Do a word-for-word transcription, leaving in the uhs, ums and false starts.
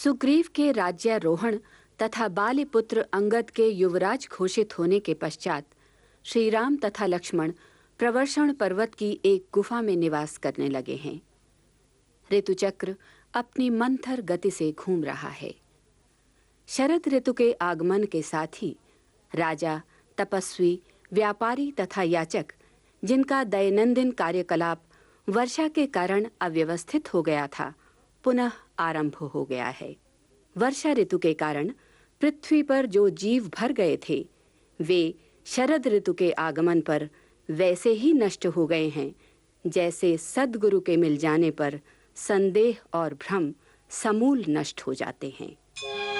सुग्रीव के राज्यारोहण तथा बालीपुत्र अंगद के युवराज घोषित होने के पश्चात श्री राम तथा लक्ष्मण प्रवर्षण पर्वत की एक गुफा में निवास करने लगे हैं। ऋतुचक्र अपनी मंथर गति से घूम रहा है। शरद ऋतु के आगमन के साथ ही राजा, तपस्वी, व्यापारी तथा याचक, जिनका दैनंदिन कार्यकलाप वर्षा के कारण अव्यवस्थित हो गया था, पुनः आरंभ हो गया है। वर्षा ऋतु के कारण पृथ्वी पर जो जीव भर गए थे, वे शरद ऋतु के आगमन पर वैसे ही नष्ट हो गए हैं जैसे सद्गुरु के मिल जाने पर संदेह और भ्रम समूल नष्ट हो जाते हैं।